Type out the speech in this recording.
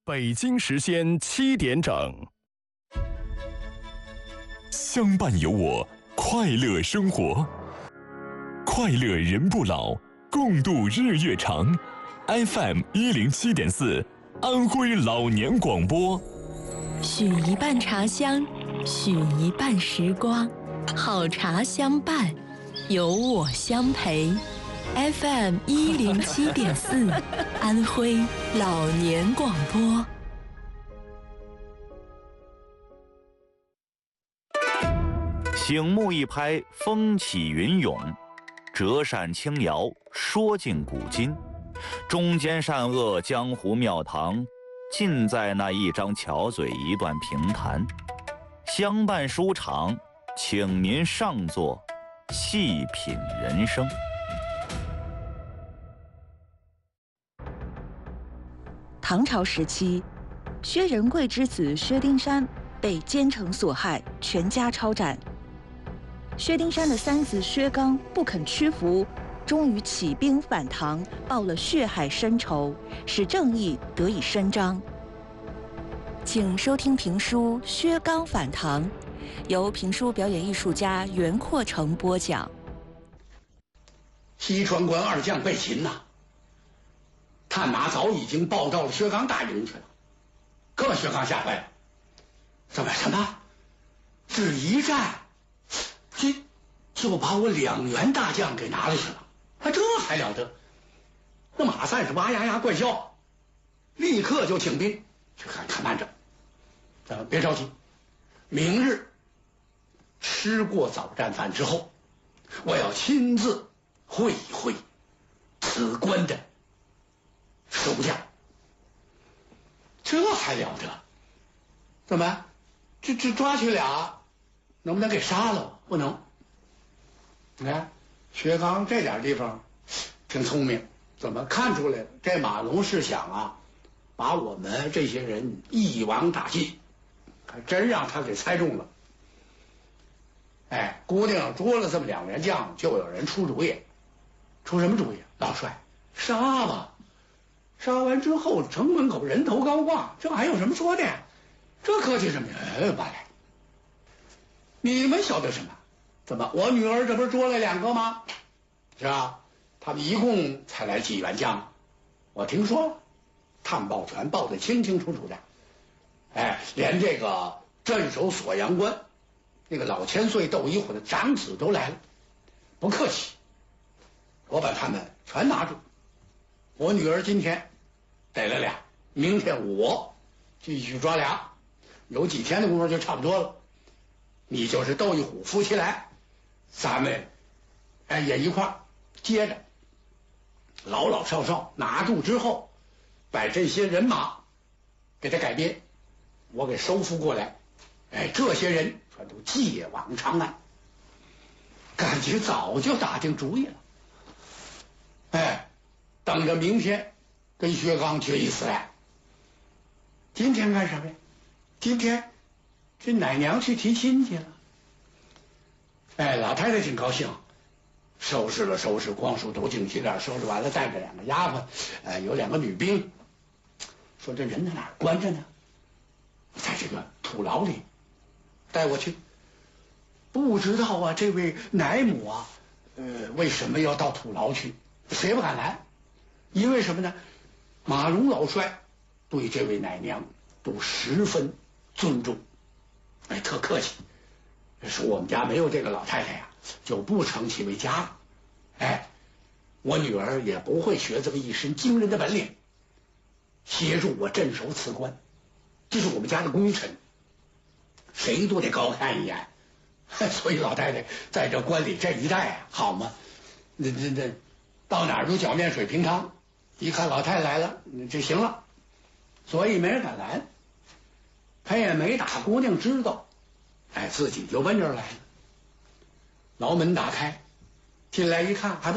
北京时间7点整。 相伴有我，快乐生活，快乐人不老，共度日月长。FM 107.4，安徽老年广播。 许一半茶香，许一半时光，好茶相伴，有我相陪。FM 107.4，安徽老年广播。 醒目一拍，风起云涌；折扇轻摇，说尽古今。忠奸善恶，江湖庙堂，尽在那一张巧嘴，一段评弹。相伴书场，请您上座，细品人生。 唐朝时期，薛仁贵之子薛丁山被奸臣所害，全家抄斩。薛丁山的三子薛刚不肯屈服，终于起兵反唐，报了血海深仇，使正义得以伸张。请收听评书《薛刚反唐》，由评书表演艺术家袁阔成播讲。 西川关二将被擒呐，探马早已经报到了薛刚大营去了。可把薛刚吓坏了，什么？只一战，就把我2员大将给拿了去了，这还了得？那马三是哇呀呀怪笑，立刻就请兵去看慢着，别着急，明日吃过早战饭之后，我要亲自会一会此关的守将。这还了得？怎么这抓去俩，能不能给杀了？不能。你看薛刚这点地方挺聪明，怎么看出来了？这马龙是想啊，把我们这些人一网打尽，还真让他给猜中了。估定捉了这么2员将，就有人出主意。出什么主意？老帅，杀吧！杀完之后，城门口人头高挂，这还有什么说的呀？这客气什么呀？罢了，你们晓得什么？怎么，我女儿这不是捉了2个吗？是吧？他们一共才来几员将？我听说了，探报全报得清清楚楚的。连这个镇守锁阳关那个老千岁窦一虎的长子都来了，不客气，我把他们全拿住。我女儿今天逮了俩，明天我继续抓俩，有几天的功夫就差不多了。你就是窦一虎夫妻来，咱们也一块儿接着老老少少拿住之后，把这些人马给他改编，我给收复过来。这些人全都借往长安，感觉早就打定主意了。等着明天跟薛刚决一死战。今天干什么呀？今天这奶娘去提亲去了。老太太挺高兴，收拾了收拾，光束头净洗脸，收拾完了带着2个丫鬟，有2个女兵，说这人在哪儿关着呢？在这个土牢里，带我去。不知道啊，这位奶母啊，为什么要到土牢去？谁不敢来？因为什么呢？马龙老帅对这位奶娘都十分尊重，特客气，说我们家没有这个老太太呀，就不称其为家了。我女儿也不会学这么一身惊人的本领，协助我镇守此关，这是我们家的功臣，谁都得高看一眼。所以老太太在这关里这一带好吗？那到哪儿都搅面水平汤，一看老太太来了就行了，所以没人敢拦。他也没打姑娘知道，自己就奔这儿来了。牢门打开，进来一看还不